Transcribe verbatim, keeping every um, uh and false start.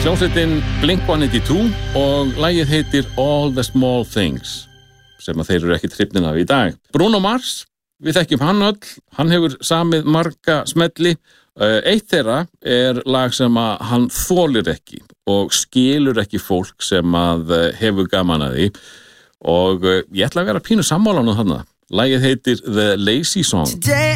Hljómsveitin Blink one eighty-two og lagið heitir All the Small Things sem að þeir eru ekki hrifnir af í dag. Bruno Mars, við þekkjum hann öll, hann hefur samið marga smelli. Eitt þeirra er lag sem að hann þolir ekki og skilur ekki fólk sem að hefur gaman að því og ég ætla að vera pínu sammála á þarna. Lagið heitir The Lazy Song. Today